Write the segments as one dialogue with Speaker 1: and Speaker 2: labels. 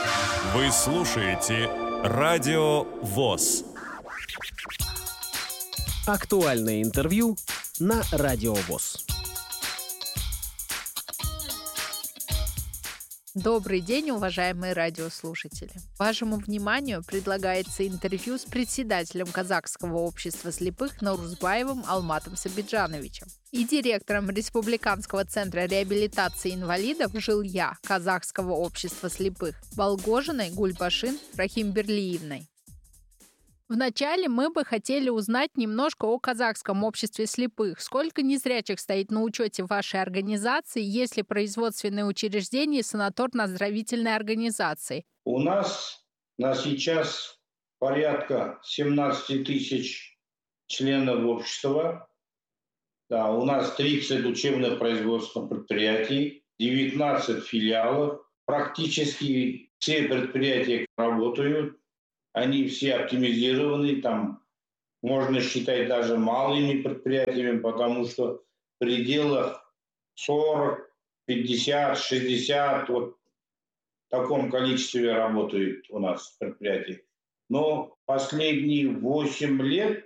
Speaker 1: Вы слушаете Радио ВОС.
Speaker 2: Актуальное интервью на Радио ВОС.
Speaker 3: Добрый день, уважаемые радиослушатели! Вашему вниманию предлагается интервью с председателем Казахского общества слепых Наурузбаевым Алматом Сабиджановичем и директором Республиканского центра реабилитации инвалидов «Жилья» Казахского общества слепых Балгожиной Гульбашин Рахимберлиевной. Вначале мы бы хотели узнать немножко о Казахском обществе слепых. Сколько незрячих стоит на учете в вашей организации, есть ли производственные учреждения и санаторно-оздоровительные организации?
Speaker 4: У нас на сейчас порядка 17 тысяч членов общества. Да, у нас 30 учебных производственных предприятий, 19 филиалов. Практически все предприятия работают. Они все оптимизированы, там можно считать даже малыми предприятиями, потому что в пределах 40, 50, 60, вот в таком количестве работают у нас предприятия. Но последние 8 лет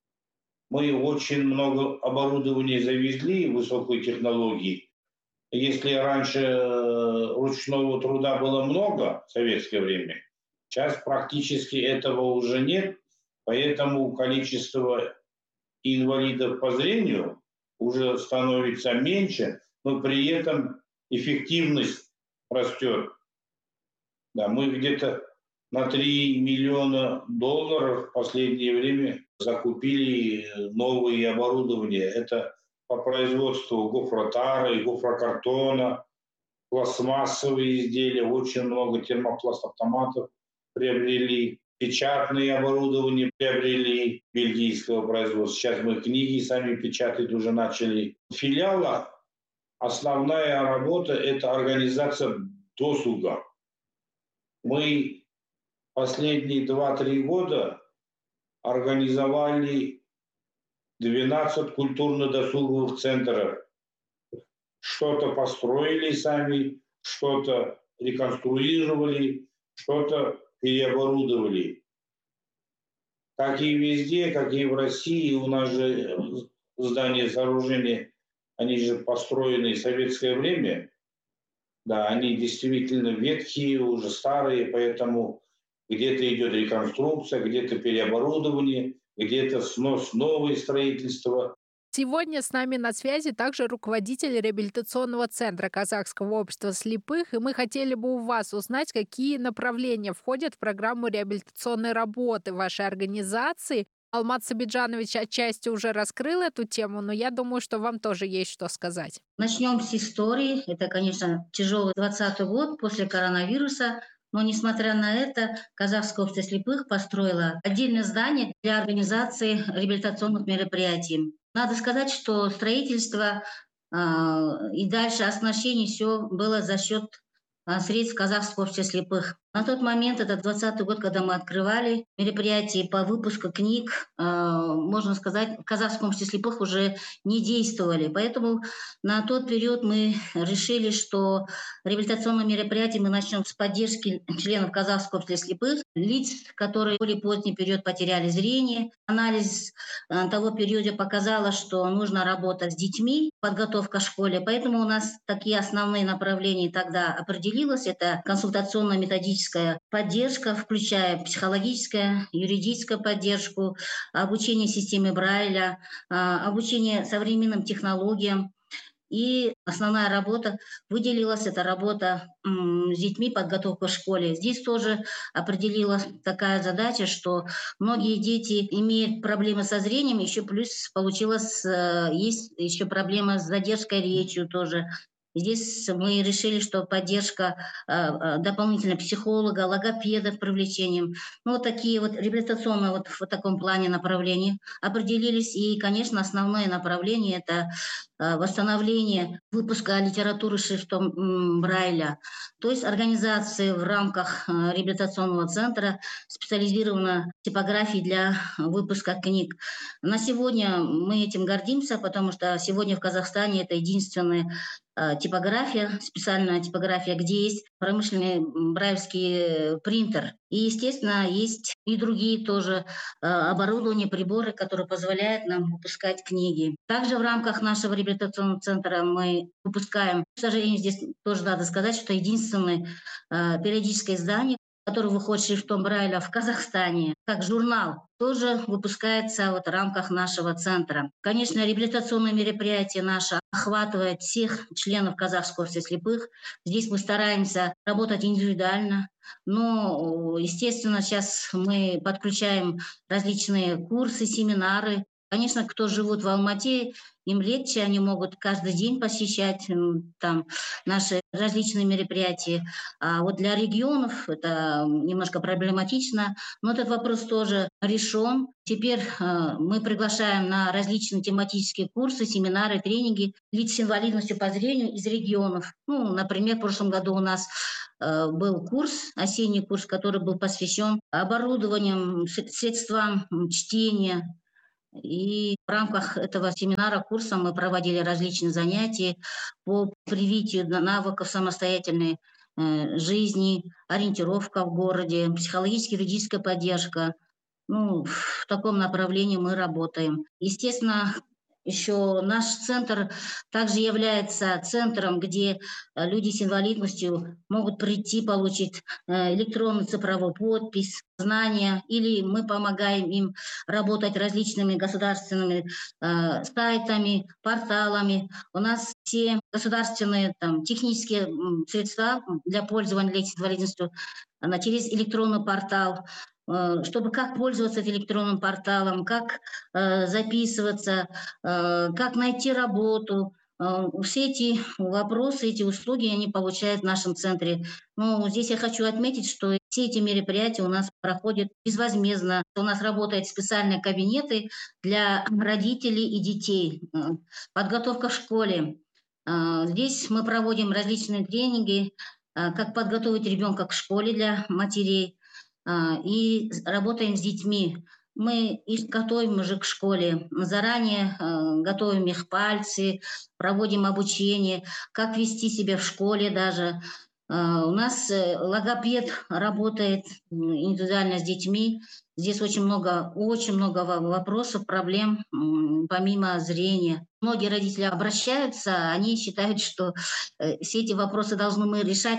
Speaker 4: мы очень много оборудования завезли, высокой технологии. Если раньше ручного труда было много в советское время, сейчас практически этого уже нет, поэтому количество инвалидов по зрению уже становится меньше, но при этом эффективность растет. Да, мы где-то на $3 миллиона в последнее время закупили новые оборудования. Это по производству гофротары, гофрокартона, пластмассовые изделия, очень много термопласт-автоматов приобрели, печатные оборудования приобрели бельгийского производства. Сейчас мы книги сами печатать уже начали. Филиала основная работа – это организация досуга. Мы последние 2-3 года организовали 12 культурно-досуговых центров. Что-то построили сами, что-то реконструировали, что-то переоборудовали. Как и везде, как и в России, у нас же здания, сооружения, они же построены в советское время. Да, они действительно ветхие, уже старые, поэтому где-то идет реконструкция, где-то переоборудование, где-то снос, новое строительство.
Speaker 3: Сегодня с нами на связи также руководитель реабилитационного центра Казахского общества слепых, и мы хотели бы у вас узнать, какие направления входят в программу реабилитационной работы вашей организации. Алмат Сабиджанович отчасти уже раскрыл эту тему, но я думаю, что вам тоже есть что сказать.
Speaker 5: Начнем с истории. Это, конечно, тяжелый 2020 год после коронавируса. Но, несмотря на это, Казахское общество слепых построило отдельное здание для организации реабилитационных мероприятий. Надо сказать, что строительство и дальше оснащение все было за счет средств Казахского общества слепых. На тот момент, это 2020 год, когда мы открывали мероприятия по выпуску книг, можно сказать, в Казахском обществе слепых уже не действовали. Поэтому на тот период мы решили, что реабилитационные мероприятия мы начнем с поддержки членов Казахского общества слепых, лиц, которые в более поздний период потеряли зрение. Анализ того периода показала, что нужно работать с детьми, подготовка к школе. Поэтому у нас такие основные направления тогда определилось. Это консультационно-методическая поддержка, включая психологическую, юридическую поддержку, обучение системе Брайля, обучение современным технологиям. И основная работа выделилась, это работа с детьми, подготовка в школе. Здесь тоже определилась такая задача, что многие дети имеют проблемы со зрением, еще плюс получилось, есть еще проблема с задержкой речью тоже. Здесь мы решили, что поддержка дополнительно психолога, логопеда привлечением. Ну, вот такие вот реабилитационные вот в таком плане направления определились. И, конечно, основное направление – это восстановление выпуска литературы шрифтом Брайля. То есть организации в рамках реабилитационного центра специализированной типографии для выпуска книг. На сегодня мы этим гордимся, потому что сегодня в Казахстане это единственный типография, специальная типография, где есть промышленный брайлевский принтер. И, естественно, есть и другие тоже оборудования, приборы, которые позволяют нам выпускать книги. Также в рамках нашего реабилитационного центра мы выпускаем, к сожалению, здесь тоже надо сказать, что единственное периодическое издание, который выходит шрифтом Брайля в Казахстане, как журнал, тоже выпускается в рамках нашего центра. Конечно, реабилитационные мероприятия наши охватывают всех членов казахского общества слепых. Здесь мы стараемся работать индивидуально, но, естественно, сейчас мы подключаем различные курсы, семинары. Конечно, кто живут в Алмате, им легче, они могут каждый день посещать там наши различные мероприятия. А вот для регионов это немножко проблематично, но этот вопрос тоже решен. Теперь мы приглашаем на различные тематические курсы, семинары, тренинги лиц с инвалидностью по зрению из регионов. Например, в прошлом году у нас был курс, осенний курс, который был посвящен оборудованию, средствам чтения. И в рамках этого семинара, курса мы проводили различные занятия по привитию навыков самостоятельной жизни, ориентировка в городе, психологическая, юридическая поддержка. В таком направлении мы работаем. Естественно, еще наш центр также является центром, где люди с инвалидностью могут прийти, получить электронную цифровую подпись, знания, или мы помогаем им работать различными государственными сайтами, порталами. У нас все государственные технические средства для пользования лиц с инвалидностью через электронный портал, чтобы как пользоваться электронным порталом, как записываться, как найти работу. Все эти вопросы, эти услуги они получают в нашем центре. Здесь я хочу отметить, что все эти мероприятия у нас проходят безвозмездно. У нас работают специальные кабинеты для родителей и детей. Подготовка в школе. Здесь мы проводим различные тренинги, как подготовить ребенка к школе для матерей, и работаем с детьми. Мы их готовим уже к школе, заранее готовим их пальцы, проводим обучение, как вести себя в школе даже. У нас логопед работает индивидуально с детьми. Здесь очень много вопросов, проблем помимо зрения. Многие родители обращаются, они считают, что все эти вопросы должны мы решать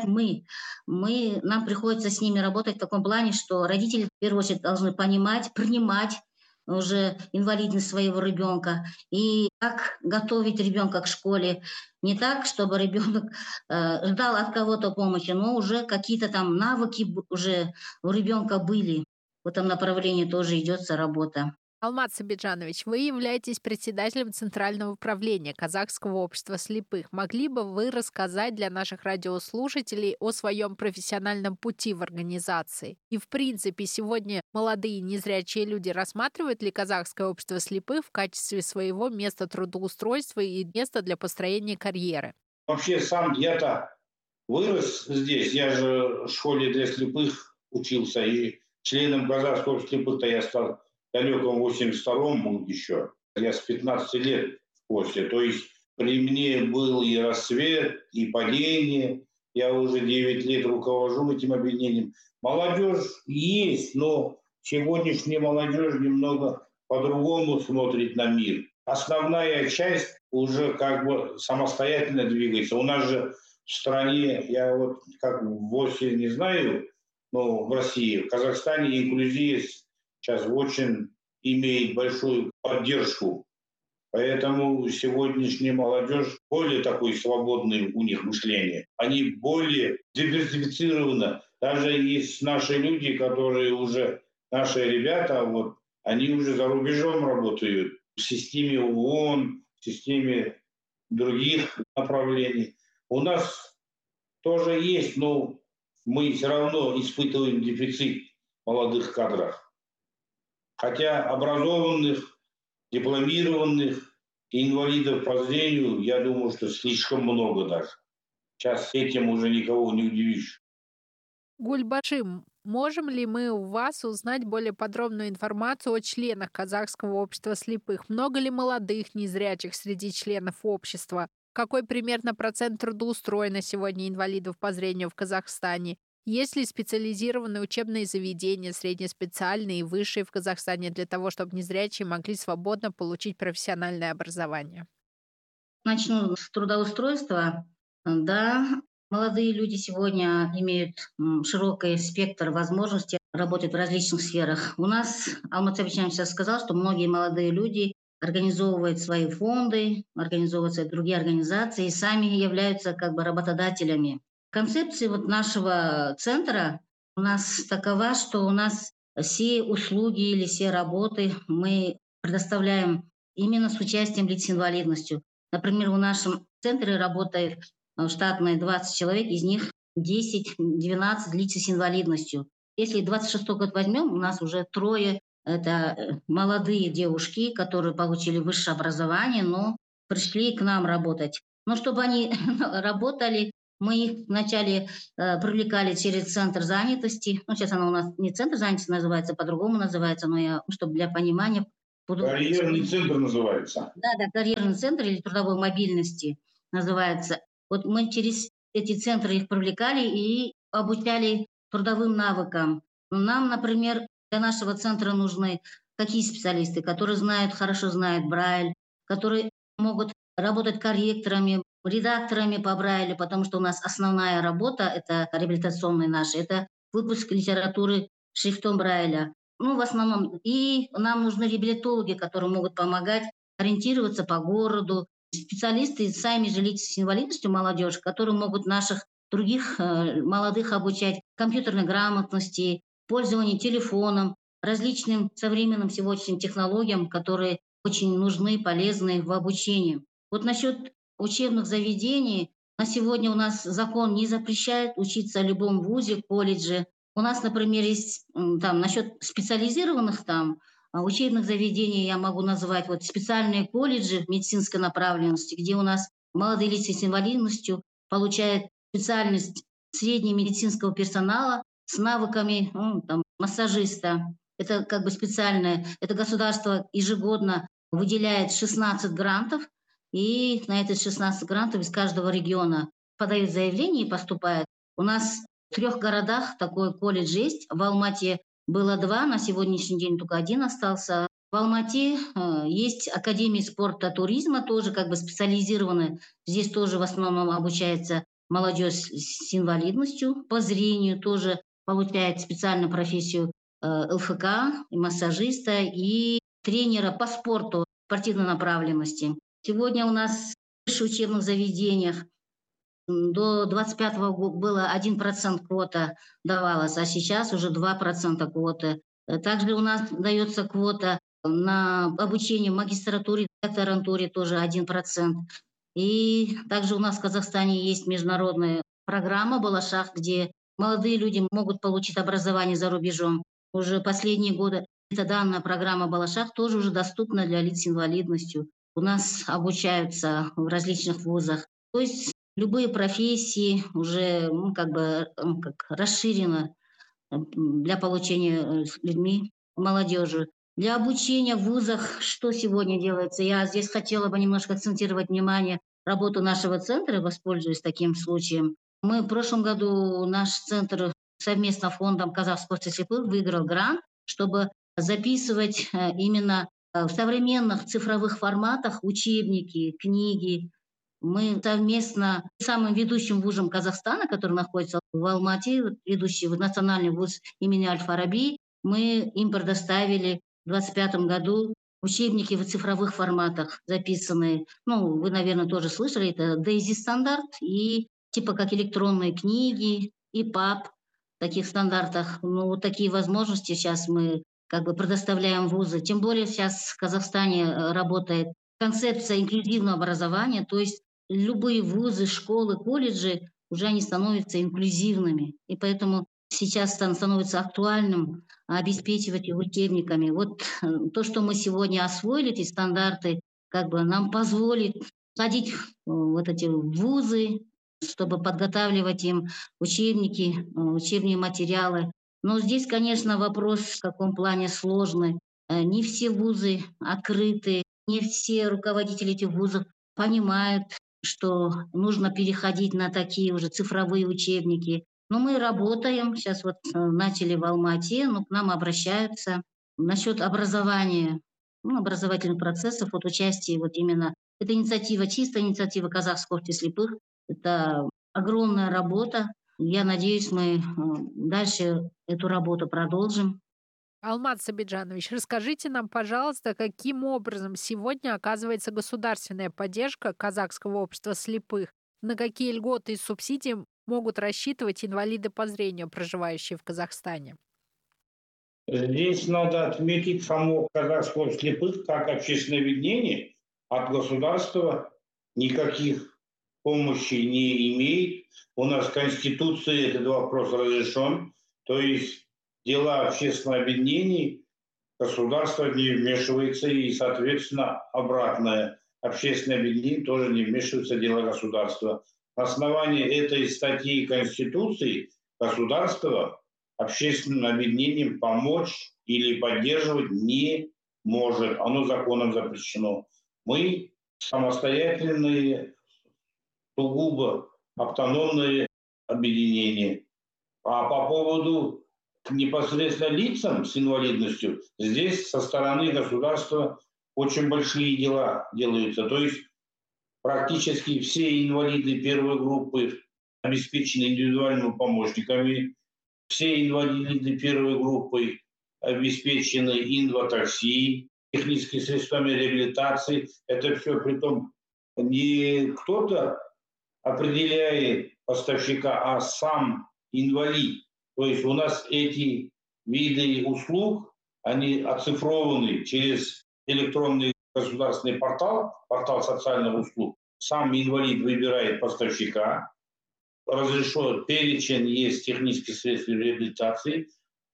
Speaker 5: Нам приходится с ними работать в таком плане, что родители в первую очередь должны понимать, принимать уже инвалидность своего ребенка и как готовить ребенка к школе. Не так, чтобы ребенок ждал от кого-то помощи, но уже какие-то там навыки уже у ребенка были. В этом направлении тоже идется работа.
Speaker 3: Алмат Сабиджанович, вы являетесь председателем Центрального управления Казахского общества слепых. Могли бы вы рассказать для наших радиослушателей о своем профессиональном пути в организации? И, в принципе, сегодня молодые незрячие люди рассматривают ли Казахское общество слепых в качестве своего места трудоустройства и места для построения карьеры?
Speaker 4: Вообще, сам я-то вырос здесь. Я же в школе для слепых учился, и членом Казахского общества слепых-то я стал в далеком 82-м еще. Я с 15 лет после. То есть при мне был и рассвет, и падение. Я уже 9 лет руковожу этим объединением. Молодежь есть, но сегодняшняя молодежь немного по-другому смотрит на мир. Основная часть уже как бы самостоятельно двигается. У нас же в стране, я вот как в ОСЕ не знаю, но в России, в Казахстане инклюзия сейчас очень имеет большую поддержку. Поэтому сегодняшняя молодежь более такой свободный у них мышление. Они более диверсифицированы. Даже есть наши люди, которые уже, наши ребята, вот, они уже за рубежом работают в системе ООН, в системе других направлений. У нас тоже есть, но мы все равно испытываем дефицит молодых кадров. Хотя образованных, дипломированных инвалидов по зрению, я думаю, что слишком много даже. Сейчас этим уже никого не удивишь.
Speaker 3: Гульбашим, можем ли мы у вас узнать более подробную информацию о членах Казахского общества слепых? Много ли молодых незрячих среди членов общества? Какой примерно процент трудоустроено сегодня инвалидов по зрению в Казахстане? Есть ли специализированные учебные заведения, среднеспециальные и высшие в Казахстане для того, чтобы незрячие могли свободно получить профессиональное образование?
Speaker 5: Начну с трудоустройства. Да, молодые люди сегодня имеют широкий спектр возможностей работать в различных сферах. У нас, Алмат Сабичевич сейчас сказал, что многие молодые люди организовывают свои фонды, организовывают свои другие организации и сами являются как бы работодателями. Концепция вот нашего центра у нас такова, что у нас все услуги или все работы мы предоставляем именно с участием лиц с инвалидностью. Например, в нашем центре работает штатные 20 человек, из них 10-12 лиц с инвалидностью. Если 26-й год возьмем, у нас уже трое это молодые девушки, которые получили высшее образование, но пришли к нам работать. Но чтобы они работали, мы их вначале привлекали через центр занятости. Ну, сейчас она у нас не центр занятости называется, по-другому называется, но я, чтобы для понимания...
Speaker 4: Карьерный центр называется.
Speaker 5: Да, карьерный центр или трудовой мобильности называется. Вот мы через эти центры их привлекали и обучали трудовым навыкам. Нам, например, для нашего центра нужны какие специалисты, которые хорошо знают Брайль, которые могут работать корректорами, редакторами по Брайлю, потому что у нас основная работа, это реабилитационная наша, это выпуск литературы шрифтом Брайля. Ну, в основном. И нам нужны реабилитологи, которые могут помогать ориентироваться по городу, специалисты, сами же лица с инвалидностью, молодежь, которые могут наших других молодых обучать компьютерной грамотности, пользованию телефоном, различным современным сегодняшним технологиям, которые очень нужны, полезны в обучении. Вот насчет учебных заведений, на сегодня у нас закон не запрещает учиться в любом вузе, колледже. У нас, например, есть там насчет специализированных учебных заведений, я могу назвать вот специальные колледжи медицинской направленности, где у нас молодые лица с инвалидностью получают специальность среднемедицинского персонала с навыками массажиста. Это как бы специальное. Это государство ежегодно выделяет 16 грантов, и на эти 16 грантов из каждого региона подают заявление и поступают. У нас в 3 городах такой колледж есть. В Алмате было 2, на сегодняшний день только 1 остался. В Алмате есть Академия спорта туризма, тоже как бы специализированная. Здесь тоже в основном обучается молодежь с инвалидностью. По зрению тоже получает специальную профессию ЛФК, и массажиста, и тренера по спорту, спортивной направленности. Сегодня у нас в высших учебных заведениях до 25-го года было 1% квота давалась, а сейчас уже 2% квоты. Также у нас дается квота на обучение в магистратуре, докторантуре тоже 1%. И также у нас в Казахстане есть международная программа «Балашах», где молодые люди могут получить образование за рубежом. Уже последние годы эта данная программа «Балашах» тоже уже доступна для лиц с инвалидностью. У нас обучаются в различных вузах. То есть любые профессии уже как расширено для получения людьми, молодежи. Для обучения в вузах что сегодня делается? Я здесь хотела бы немножко акцентировать внимание работу нашего центра, воспользуюсь таким случаем. Мы в прошлом году, наш центр совместно с фондом «Казахского общества слепых» выиграл грант, чтобы записывать именно в современных цифровых форматах учебники, книги. Мы совместно с самым ведущим вузом Казахстана, который находится в Алмате, ведущий национальный вуз имени Аль-Фараби, мы им предоставили в 2025 году учебники в цифровых форматах записанные. Ну, вы, наверное, тоже слышали, это DAISY стандарт и типа как электронные книги, и PUB в таких стандартах. Ну, вот такие возможности сейчас мы как бы предоставляем вузы. Тем более сейчас в Казахстане работает концепция инклюзивного образования, то есть любые вузы, школы, колледжи уже они становятся инклюзивными. И поэтому сейчас становится актуальным обеспечивать их учебниками. Вот то, что мы сегодня освоили, эти стандарты, как бы нам позволит ходить в вот эти вузы, чтобы подготавливать им учебники, учебные материалы. Но здесь, конечно, вопрос в каком плане сложный. Не все вузы открыты, не все руководители этих вузов понимают что нужно переходить на такие уже цифровые учебники. Но мы работаем, сейчас вот начали в Алма-Ате, но к нам обращаются. Насчет образования, образовательных процессов, вот участие вот именно, это инициатива, чистая инициатива казахского общества слепых, это огромная работа. Я надеюсь, мы дальше эту работу продолжим.
Speaker 3: Алмат Сабиджанович, расскажите нам, пожалуйста, каким образом сегодня оказывается государственная поддержка казахского общества слепых? На какие льготы и субсидии могут рассчитывать инвалиды по зрению, проживающие в Казахстане?
Speaker 4: Здесь надо отметить само казахского слепых как общественное объединение от государства никаких помощи не имеет. У нас в Конституции этот вопрос разрешен. То есть дела общественных объединений государство не вмешивается, и, соответственно, обратное. Общественное объединение тоже не вмешивается в дела государства. На основании этой статьи Конституции государство общественным объединениям помочь или поддерживать не может. Оно законом запрещено. Мы самостоятельные, сугубо автономные объединения. А по поводу непосредственно лицам с инвалидностью, здесь со стороны государства очень большие дела делаются. То есть практически все инвалиды первой группы обеспечены индивидуальными помощниками, все инвалиды первой группы обеспечены инватакси, техническими средствами реабилитации. Это все притом не кто-то определяет поставщика, а сам инвалид. То есть у нас эти виды услуг, они оцифрованы через электронный государственный портал, портал социальных услуг. Сам инвалид выбирает поставщика, разрешен перечень есть технических средств реабилитации,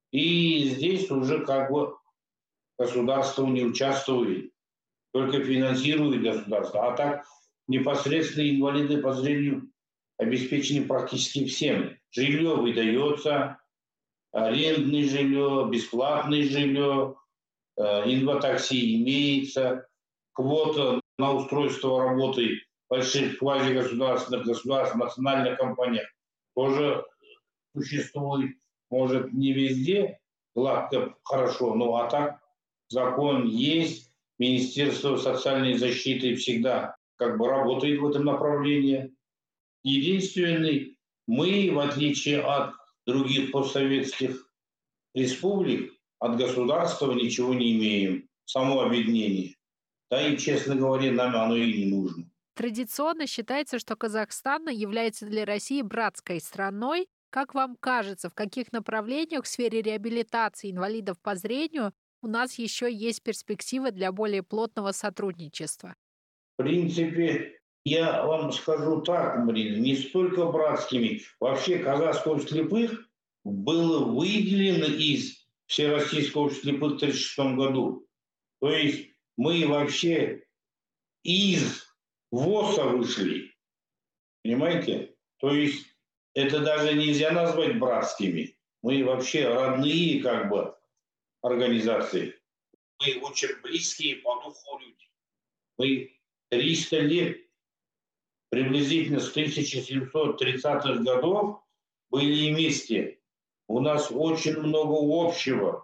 Speaker 4: и здесь уже как бы государство не участвует, только финансирует государство. А так непосредственно инвалиды по зрению обеспечены практически всем. Жилье выдается, арендное жилье, бесплатное жилье, инватакси имеется, квота на устройство работы больших квазигосударственных, государственных, национальных компаниях тоже существует. Может, не везде гладко, хорошо, но а так закон есть, Министерство социальной защиты всегда как бы работает в этом направлении. Единственный, мы, в отличие от других постсоветских республик, от государства ничего не имеем, само объединение. Да и, честно говоря, нам оно и не нужно.
Speaker 3: Традиционно считается, что Казахстан является для России братской страной. Как вам кажется, в каких направлениях в сфере реабилитации инвалидов по зрению у нас еще есть перспективы для более плотного сотрудничества?
Speaker 4: В принципе, я вам скажу так, Марина, не столько братскими. Вообще казахское общество слепых было выделено из Всероссийского общества слепых в 1936 году. То есть мы вообще из ВОСа вышли. Понимаете? То есть это даже нельзя назвать братскими. Мы вообще родные как бы организации. Мы очень близкие по духу люди. Мы 300 лет, приблизительно с 1730-х годов, были вместе. У нас очень много общего.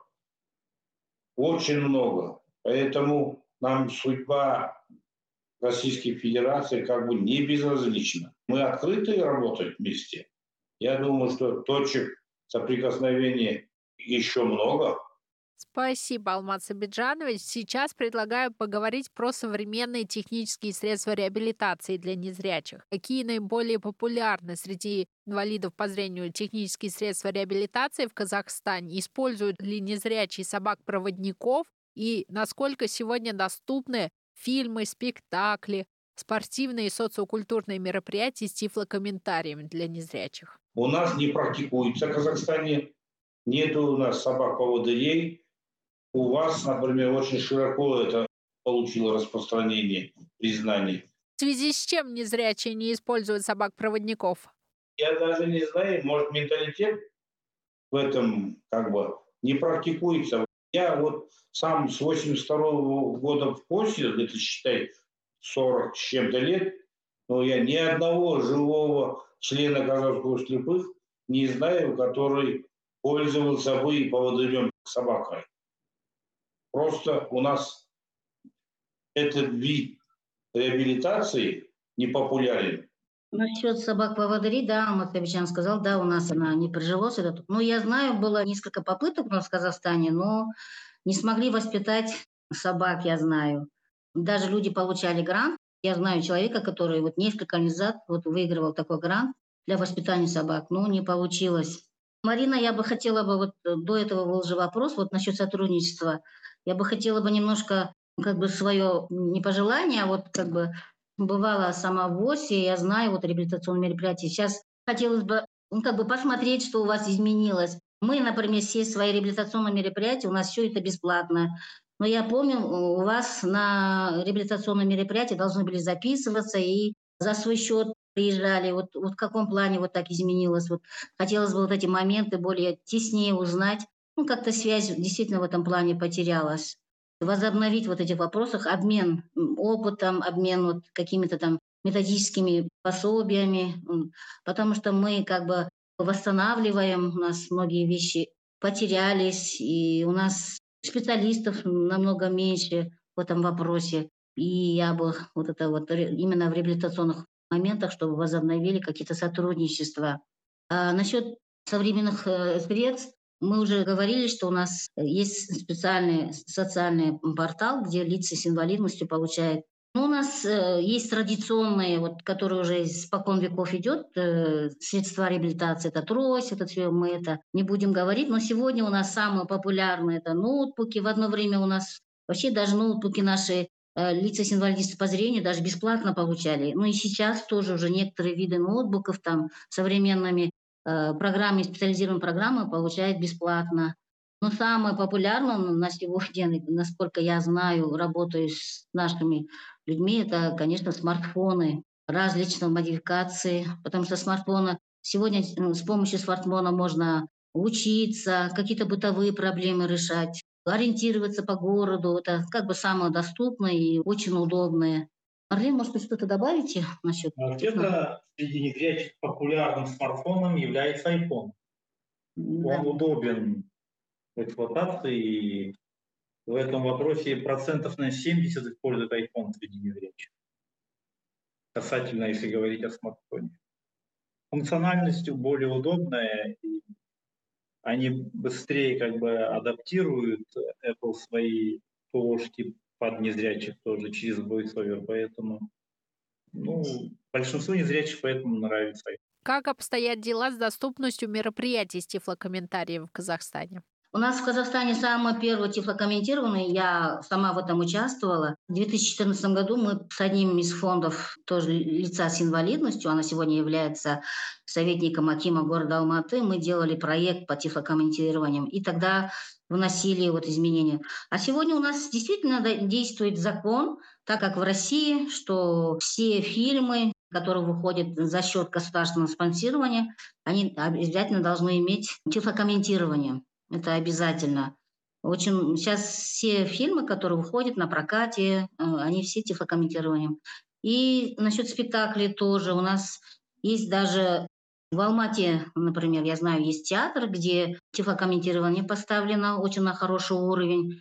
Speaker 4: Очень много. Поэтому нам судьба Российской Федерации как бы не безразлична. Мы открыты работать вместе. Я думаю, что точек соприкосновения еще много.
Speaker 3: Спасибо, Алмат Сабиджанович. Сейчас предлагаю поговорить про современные технические средства реабилитации для незрячих. Какие наиболее популярны среди инвалидов по зрению технические средства реабилитации в Казахстане? Используют ли незрячие собак-проводников? И насколько сегодня доступны фильмы, спектакли, спортивные и социокультурные мероприятия с тифлокомментариями для незрячих?
Speaker 4: У нас не практикуется в Казахстане. Нету у нас собак-поводырей. У вас, например, очень широко это получило распространение, признание.
Speaker 3: В связи с чем незрячие не используют собак-проводников?
Speaker 4: Я даже не знаю, может, менталитет в этом как бы не практикуется. Я вот сам с 82 года в Польше, это считай 40 с чем-то лет, Но я ни одного живого члена казахского слепых не знаю, который пользовался бы и поводырем собакой. Просто у нас этот вид реабилитации не популярен.
Speaker 5: Насчет собак-поводырей, да, Махтабичан сказал, да, у нас она не прижилась. Ну, я знаю, было несколько попыток у нас в Казахстане, но не смогли воспитать собак, я знаю. Даже люди получали грант. Я знаю человека, который вот несколько лет назад вот выигрывал такой грант для воспитания собак, но не получилось. Марина, я бы хотела бы, вот до этого был же вопрос, вот насчет сотрудничества. Я бы хотела бы немножко как бы свое не пожелание, а вот как бы бывала сама в ВОСе, я знаю вот реабилитационные мероприятия. Сейчас хотелось бы как бы посмотреть, что у вас изменилось. Мы, например, все свои реабилитационные мероприятия, у нас все это бесплатно. Но я помню, у вас на реабилитационные мероприятия должны были записываться и за свой счет приезжали. Вот в каком плане вот так изменилось? Вот хотелось бы вот эти моменты более теснее узнать. Ну, как-то связь действительно в этом плане потерялась. Возобновить вот этих вопросах обмен опытом, обмен вот какими-то там методическими пособиями, потому что мы как бы восстанавливаем, у нас многие вещи потерялись, и у нас специалистов намного меньше в этом вопросе. И я бы вот это вот именно в реабилитационных моментах, чтобы возобновили какие-то сотрудничества. А насчет современных средств, мы уже говорили, что у нас есть специальный социальный портал, где лица с инвалидностью получают. Ну, у нас есть традиционные, вот, которые уже испокон веков идет, средства реабилитации, это трость, это все, мы это не будем говорить, но сегодня у нас самые популярные это ноутбуки. В одно время у нас вообще даже ноутбуки наши лица с инвалидностью по зрению даже бесплатно получали. Ну и сейчас тоже уже некоторые виды ноутбуков там современными программы, специализированные программы получают бесплатно. Но самое популярное на сегодня, насколько я знаю, работаю с нашими людьми, это, конечно, смартфоны, различные модификации, потому что смартфоны сегодня с помощью смартфона можно учиться, какие-то бытовые проблемы решать, ориентироваться по городу. Это как бы самое доступное и очень удобное. Арлин, может, вы что-то добавите насчет?
Speaker 6: Вообще-то среди незрячих популярным смартфоном является iPhone.
Speaker 5: Да.
Speaker 6: Он удобен в эксплуатации, и в этом вопросе процентов на 70 используют iPhone среди незрячих. Касательно, если говорить о смартфоне. Функциональностью более удобная, и они быстрее как бы адаптируют Apple свои ПОшки под незрячих тоже через VoiceOver, поэтому большинству незрячих поэтому нравится.
Speaker 3: Как обстоят дела с доступностью мероприятий с тифлокомментарием в Казахстане?
Speaker 5: У нас в Казахстане самый первый тифлокомментированный, я сама в этом участвовала. В 2014 году мы с одним из фондов тоже лица с инвалидностью, она сегодня является советником акима города Алматы, мы делали проект по тифлокомментированию, и тогда вносили вот изменения. А сегодня у нас действительно действует закон, так как в России, что все фильмы, которые выходят за счет государственного спонсирования, они обязательно должны иметь тифлокомментирование. Это обязательно. Очень сейчас все фильмы, которые выходят на прокате, они все тифлокомментированием. И насчет спектаклей тоже. У нас есть даже в Алмате, например, я знаю, есть театр, где тифлокомментирование поставлено очень на хороший уровень.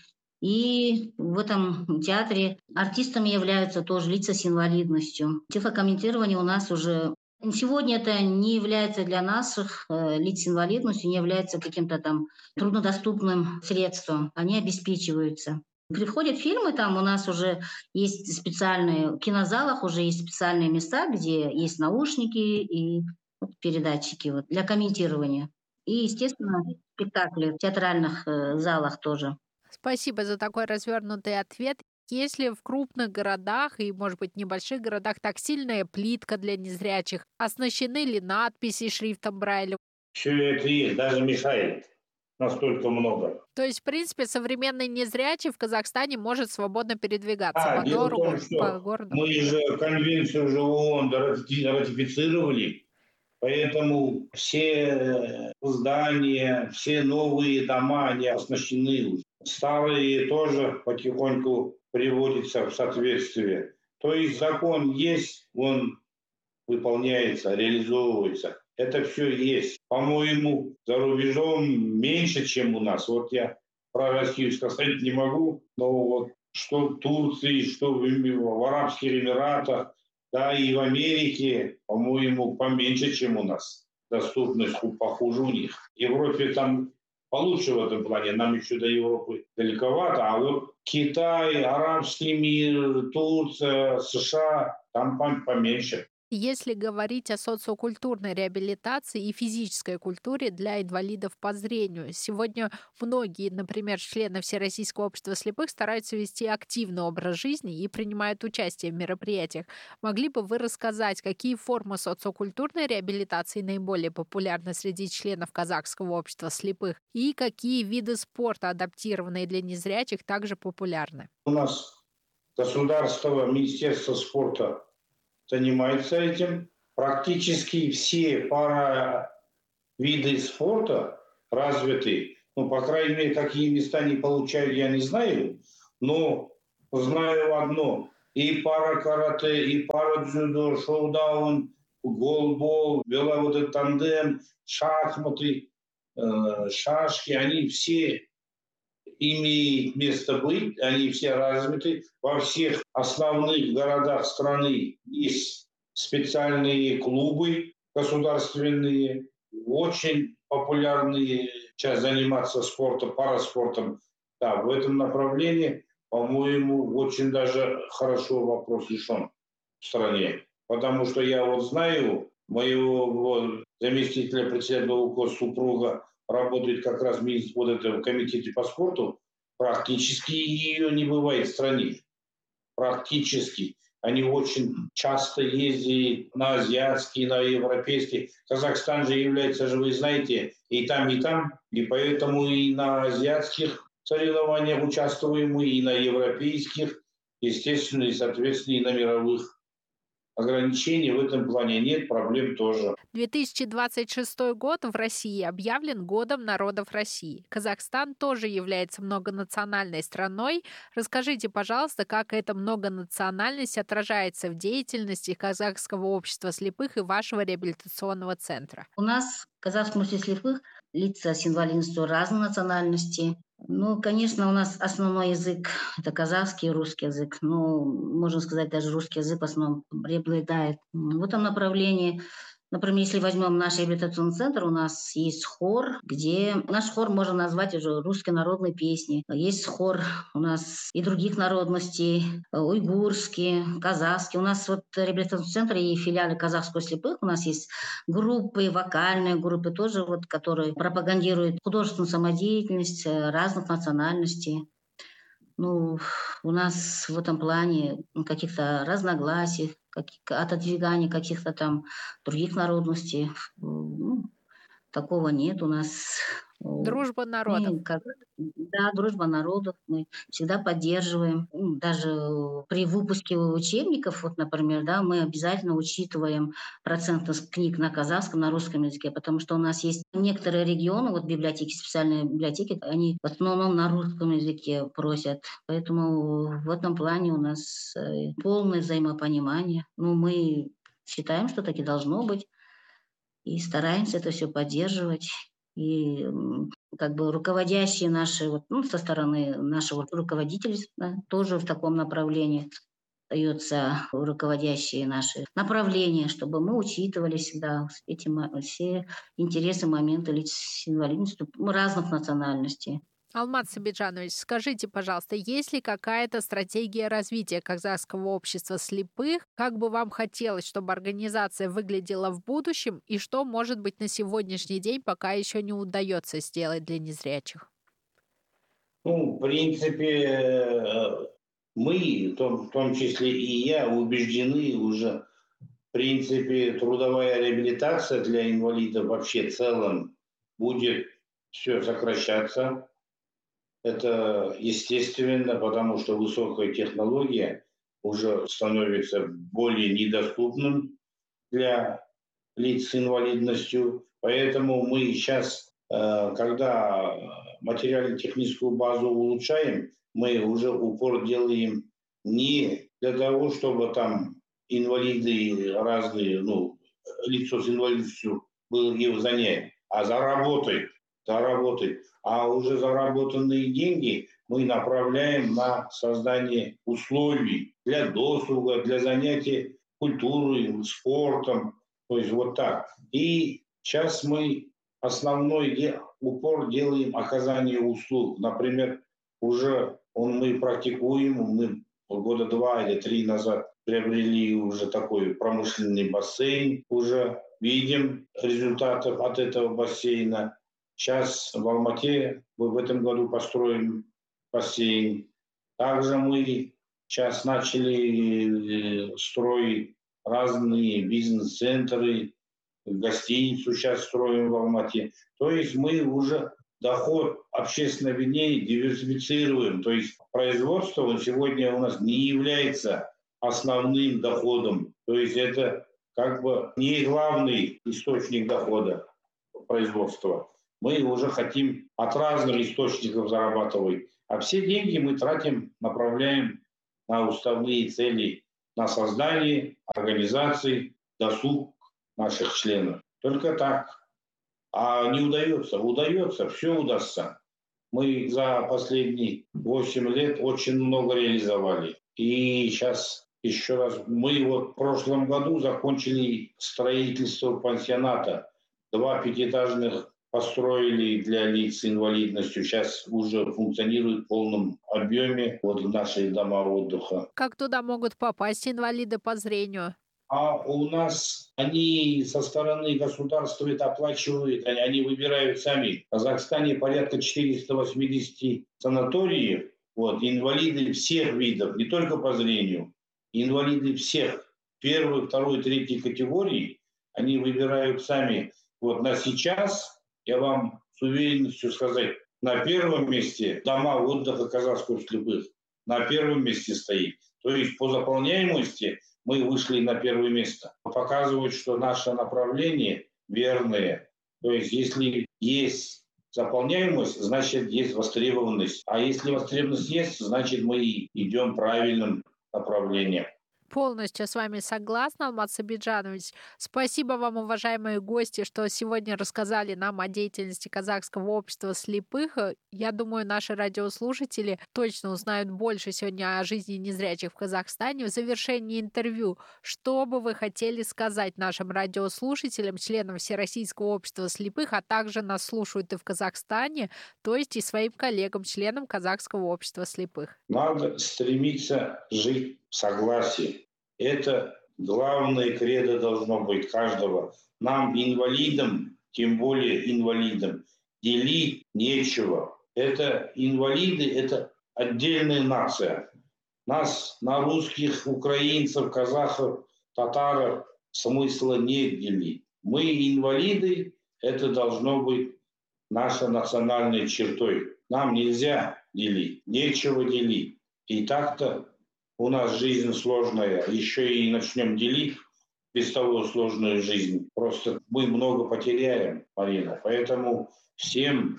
Speaker 5: И в этом театре артистами являются тоже лица с инвалидностью. Тифлокомментирование у нас уже... Сегодня это не является для наших лиц с инвалидностью, не является каким-то там труднодоступным средством. Они обеспечиваются. Приходят фильмы, там у нас уже есть специальные, в кинозалах уже есть специальные места, где есть наушники и передатчики вот, для комментирования. И, естественно, спектакли в театральных залах тоже.
Speaker 3: Спасибо за такой развернутый ответ. Если в крупных городах и, может быть, небольших городах так сильная плитка для незрячих, оснащены ли надписи шрифтом Брайля?
Speaker 4: Все это есть, даже мешает. Настолько много.
Speaker 3: То есть, в принципе, современный незрячий в Казахстане может свободно передвигаться по
Speaker 4: дело
Speaker 3: городу,
Speaker 4: в том, что
Speaker 3: по городу.
Speaker 4: мы же конвенцию же ООН ратифицировали, поэтому все здания, все новые дома, они оснащены уже. Старые тоже потихоньку приводятся в соответствие. То есть закон есть, он выполняется, реализовывается. Это все есть. По-моему, за рубежом меньше, чем у нас. Вот я про Россию сказать не могу, но вот что в Турции, что в Арабских Эмиратах, да, и в Америке, по-моему, поменьше, чем у нас. Доступность похуже у них. В Европе там получше в этом плане. Нам еще до Европы далековато. А вот Китай, арабский мир, Турция, США, там поменьше.
Speaker 3: Если говорить о социокультурной реабилитации и физической культуре для инвалидов по зрению, сегодня многие, например, члены Всероссийского общества слепых стараются вести активный образ жизни и принимают участие в мероприятиях. Могли бы вы рассказать, какие формы социокультурной реабилитации наиболее популярны среди членов Казахского общества слепых и какие виды спорта, адаптированные для незрячих, также популярны?
Speaker 4: У нас государство, Министерство спорта занимается этим. Практически все виды спорта развиты. Ну, по крайней мере, какие места не получают, я не знаю. Но знаю одно. И пара-карате, и пара-дзюдо, шоу-даун, голбол, велотандем, шахматы, шашки. Они все имеют место быть, они все развиты. Во всех основных городах страны есть специальные клубы государственные, очень популярные сейчас заниматься спортом, параспортом. Да, в этом направлении, по-моему, очень даже хорошо вопрос решен в стране. Потому что я вот знаю, моего заместителя председателя супруга работает как раз в комитете по спорту, практически ее не бывает в стране. Практически. Они очень часто ездят на азиатские, на европейские. Казахстан же является, же вы знаете, и там, и поэтому и на азиатских соревнованиях участвуем, и на европейских, естественно, и, соответственно, и на мировых. Ограничений в этом плане нет, проблем тоже.
Speaker 3: 2026 год в России объявлен Годом народов России. Казахстан тоже является многонациональной страной. Расскажите, пожалуйста, как эта многонациональность отражается в деятельности Казахского общества слепых и вашего реабилитационного центра?
Speaker 5: У нас в Казахском обществе слепых лица с инвалидностью разной национальности. Ну, конечно, у нас основной язык – это казахский и русский язык. Ну, можно сказать, даже русский язык в основном преобладает. В этом направлении, например, если возьмем наш реабилитационный центр, у нас есть хор, где наш хор можно назвать уже русские народные песни. Есть хор у нас и других народностей, уйгурские, казахские. У нас вот в реабилитационном центре и филиале казахского слепых у нас есть группы, вокальные группы тоже, вот, которые пропагандируют художественную самодеятельность разных национальностей. Ну, у нас в этом плане каких-то разногласий, отодвиганий каких-то там других народностей, ну, такого нет у нас.
Speaker 3: Дружба народов.
Speaker 5: Да, дружба народов мы всегда поддерживаем. Даже при выпуске учебников, вот, например, да, мы обязательно учитываем процентность книг на казахском, на русском языке, потому что у нас есть некоторые регионы, вот библиотеки, специальные библиотеки, они в основном на русском языке просят. Поэтому в этом плане у нас полное взаимопонимание. Ну, мы считаем, что так и должно быть, и стараемся это все поддерживать. И как бы руководящие наши, вот, ну, со стороны нашего руководителя, да, тоже в таком направлении остаются руководящие наши направления, чтобы мы учитывали всегда эти все интересы, моменты лиц с инвалидностью разных национальностей.
Speaker 3: Алмат Сабиджанович, скажите, пожалуйста, есть ли какая-то стратегия развития Казахского общества слепых? Как бы вам хотелось, чтобы организация выглядела в будущем? И что, может быть, на сегодняшний день пока еще не удается сделать для незрячих?
Speaker 4: Ну, в принципе, мы, в том числе и я, убеждены уже, в принципе, трудовая реабилитация для инвалидов вообще в целом будет все сокращаться. Это естественно, потому что высокая технология уже становится более недоступным для лиц с инвалидностью. Поэтому мы сейчас, когда материально-техническую базу улучшаем, мы уже упор делаем не для того, чтобы там инвалиды разные, лицо с инвалидностью было его занять, а заработать. А уже заработанные деньги мы направляем на создание условий для досуга, для занятия культурой, спортом. То есть вот так. И сейчас мы основной упор делаем оказание услуг. Например, мы практикуем, мы года 2 или 3 назад приобрели уже такой промышленный бассейн, уже видим результаты от этого бассейна. Сейчас в Алмате мы в этом году построим бассейн. Также мы сейчас начали строить разные бизнес-центры, гостиницу сейчас строим в Алмате. То есть мы уже доход общественного объединения диверсифицируем. То есть производство сегодня у нас не является основным доходом. То есть это как бы не главный источник дохода производства. Мы уже хотим от разных источников зарабатывать. А все деньги мы направляем на уставные цели, на создание организаций, досуг наших членов. Только так. А не удается. Удается, все удастся. Мы за последние 8 лет очень много реализовали. И сейчас еще раз, мы в прошлом году закончили строительство пансионата. 2 пятиэтажных построили для лиц с инвалидностью. Сейчас уже функционируют в полном объеме наши дома отдыха.
Speaker 3: Как туда могут попасть инвалиды по зрению?
Speaker 4: А у нас они со стороны государства это оплачивают, они выбирают сами. В Казахстане порядка 480 санаториев. Инвалиды всех видов, не только по зрению. Инвалиды всех, 1, 2, 3 категории, они выбирают сами. На сейчас, я вам с уверенностью сказать, на первом месте дома отдыха казахских слепых. На первом месте стоит. То есть по заполняемости мы вышли на первое место. Показывает, что наше направление верное. То есть если есть заполняемость, значит есть востребованность. А если востребованность есть, значит мы идем правильным направлением.
Speaker 3: Полностью с вами согласна, Алмат Сабиджанович. Спасибо вам, уважаемые гости, что сегодня рассказали нам о деятельности Казахского общества слепых. Я думаю, наши радиослушатели точно узнают больше сегодня о жизни незрячих в Казахстане. В завершении интервью, что бы вы хотели сказать нашим радиослушателям, членам Всероссийского общества слепых, а также нас слушают и в Казахстане, то есть и своим коллегам, членам Казахского общества слепых?
Speaker 4: Надо стремиться жить в согласии. Это главное кредо должно быть каждого. Нам, инвалидам, тем более инвалидам, делить нечего. Это инвалиды, это отдельная нация. Нас на русских, украинцев, казахов, татаров смысла нет делить. Мы инвалиды, это должно быть нашей национальной чертой. Нам нельзя делить, нечего делить. И так-то у нас жизнь сложная, еще и начнем делить без того сложную жизнь. Просто мы много потеряем, Марина. Поэтому всем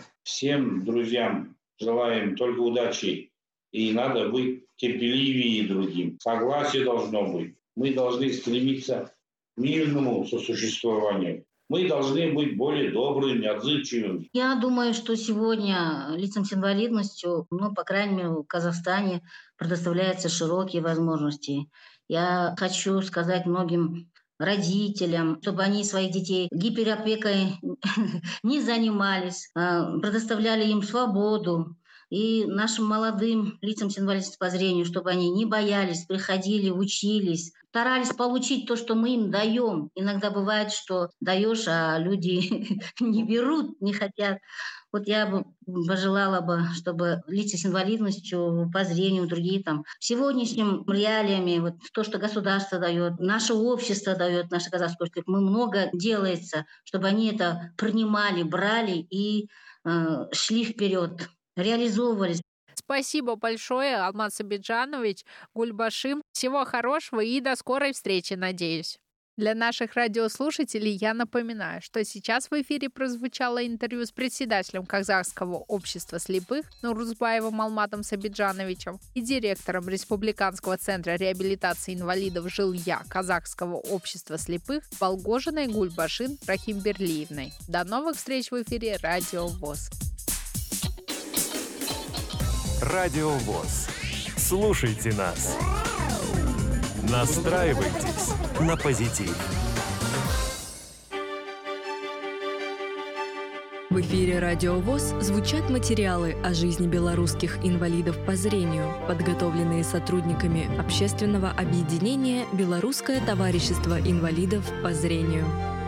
Speaker 4: друзьям желаем только удачи. И надо быть терпеливее другим. Согласие должно быть. Мы должны стремиться к мирному сосуществованию. Мы должны быть более добрыми, отзывчивыми.
Speaker 5: Я думаю, что сегодня лицам с инвалидностью, по крайней мере, в Казахстане предоставляются широкие возможности. Я хочу сказать многим родителям, чтобы они своих детей гиперопекой не занимались, предоставляли им свободу. И нашим молодым лицам с инвалидностью по зрению, чтобы они не боялись, приходили, учились, старались получить то, что мы им даем. Иногда бывает, что даешь, а люди не берут, не хотят. Я бы пожелала бы, чтобы лица с инвалидностью по зрению, другие сегодняшним реалиями, то, что государство дает, наше общество дает, наше казахское общество, много делается, чтобы они это принимали, брали и шли вперед, реализовывались.
Speaker 3: Спасибо большое, Алмат Сабиджанович, Гульбашим. Всего хорошего и до скорой встречи, надеюсь. Для наших радиослушателей я напоминаю, что сейчас в эфире прозвучало интервью с председателем Казахского общества слепых Наурузбаевым Алматом Сабиджановичем и директором Республиканского центра реабилитации инвалидов жилья Казахского общества слепых Болгожиной Гульбашин Рахимберлиевной. До новых встреч в эфире Радио ВОС.
Speaker 1: Радио ВОС. Слушайте нас. Настраивайтесь на позитив.
Speaker 7: В эфире «Радио ВОС» звучат материалы о жизни белорусских инвалидов по зрению, подготовленные сотрудниками общественного объединения «Белорусское товарищество инвалидов по зрению».